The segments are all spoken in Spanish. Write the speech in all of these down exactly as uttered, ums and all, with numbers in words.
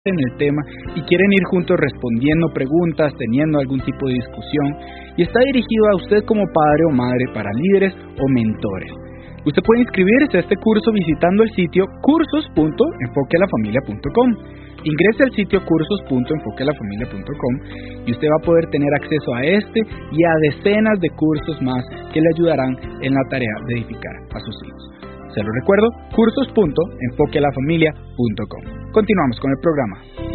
en el tema y quieren ir juntos respondiendo preguntas, teniendo algún tipo de discusión, y está dirigido a usted como padre o madre para líderes o mentores. Usted puede inscribirse a este curso visitando el sitio cursos punto enfoque a la familia punto com. Ingrese al sitio cursos punto enfoque a la familia punto com y usted va a poder tener acceso a este y a decenas de cursos más que le ayudarán en la tarea de edificar a sus hijos. Se lo recuerdo, cursos punto enfoque a la familia punto com. Continuamos con el programa.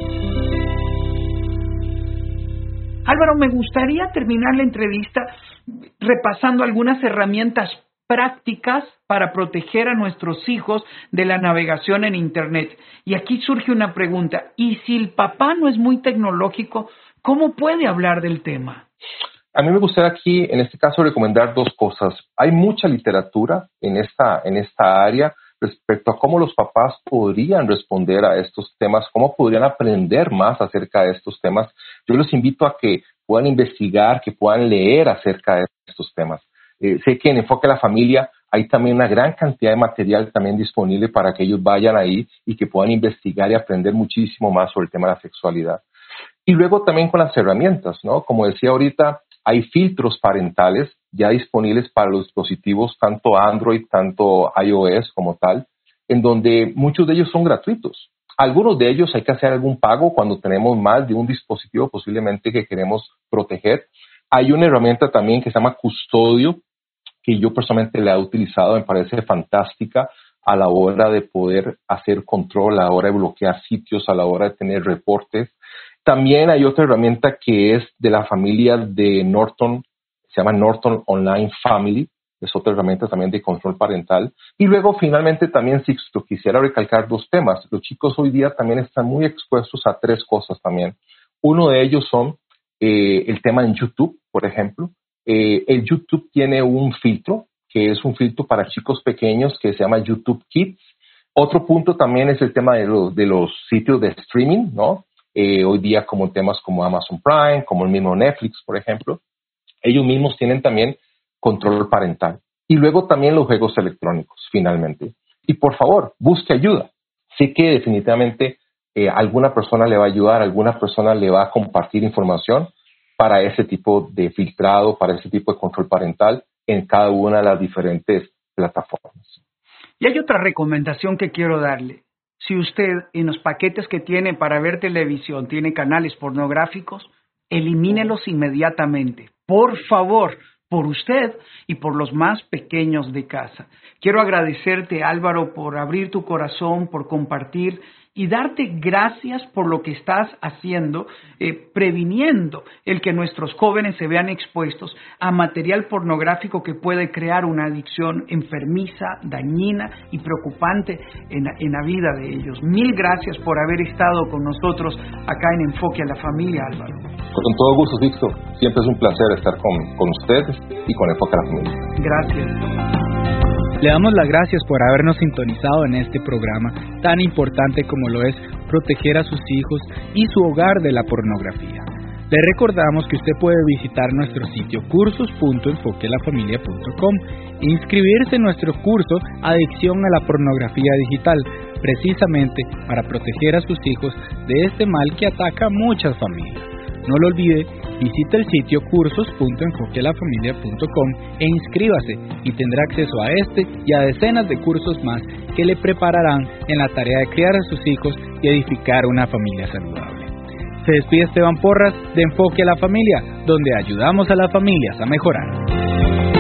Álvaro, me gustaría terminar la entrevista repasando algunas herramientas prácticas para proteger a nuestros hijos de la navegación en Internet. Y aquí surge una pregunta, ¿y si el papá no es muy tecnológico, cómo puede hablar del tema? A mí me gustaría aquí, en este caso, recomendar dos cosas. Hay mucha literatura en esta, en esta área respecto a cómo los papás podrían responder a estos temas, cómo podrían aprender más acerca de estos temas. Yo los invito a que puedan investigar, que puedan leer acerca de estos temas. Eh, sé que en Enfoque a la Familia hay también una gran cantidad de material también disponible para que ellos vayan ahí y que puedan investigar y aprender muchísimo más sobre el tema de la sexualidad. Y luego también con las herramientas, ¿no? Como decía ahorita, hay filtros parentales ya disponibles para los dispositivos, tanto Android, tanto iOS como tal, en donde muchos de ellos son gratuitos. Algunos de ellos hay que hacer algún pago cuando tenemos más de un dispositivo posiblemente que queremos proteger. Hay una herramienta también que se llama Custodio, que yo personalmente la he utilizado, me parece fantástica a la hora de poder hacer control, a la hora de bloquear sitios, a la hora de tener reportes. También hay otra herramienta que es de la familia de Norton, se llama Norton Online Family, es otra herramienta también de control parental. Y luego finalmente también, si quisiera recalcar dos temas, los chicos hoy día también están muy expuestos a tres cosas también. Uno de ellos son eh, el tema en YouTube, por ejemplo. Eh, el YouTube tiene un filtro, que es un filtro para chicos pequeños que se llama YouTube Kids. Otro punto también es el tema de los, de los sitios de streaming, ¿no? Eh, hoy día como temas como Amazon Prime, como el mismo Netflix, por ejemplo. Ellos mismos tienen también control parental. Y luego también los juegos electrónicos, finalmente. Y por favor, busque ayuda. Sé que definitivamente eh, alguna persona le va a ayudar, alguna persona le va a compartir información para ese tipo de filtrado, para ese tipo de control parental en cada una de las diferentes plataformas. Y hay otra recomendación que quiero darle. Si usted en los paquetes que tiene para ver televisión tiene canales pornográficos, elimínelos inmediatamente. Por favor, por usted y por los más pequeños de casa. Quiero agradecerte, Álvaro, por abrir tu corazón, por compartir y darte gracias por lo que estás haciendo, eh, previniendo el que nuestros jóvenes se vean expuestos a material pornográfico que puede crear una adicción enfermiza, dañina y preocupante en, en la vida de ellos. Mil gracias por haber estado con nosotros acá en Enfoque a la Familia, Álvaro. Con todo gusto, Sixto. Siempre es un placer estar con, con ustedes y con Enfoque a la Familia. Gracias. Le damos las gracias por habernos sintonizado en este programa tan importante como lo es proteger a sus hijos y su hogar de la pornografía. Le recordamos que usted puede visitar nuestro sitio cursos punto enfoque a la familia punto com e inscribirse en nuestro curso Adicción a la pornografía digital, precisamente para proteger a sus hijos de este mal que ataca a muchas familias. No lo olvide, visite el sitio cursos punto enfoque a la familia punto com e inscríbase y tendrá acceso a este y a decenas de cursos más que le prepararán en la tarea de criar a sus hijos y edificar una familia saludable. Se despide Esteban Porras de Enfoque a la Familia, donde ayudamos a las familias a mejorar.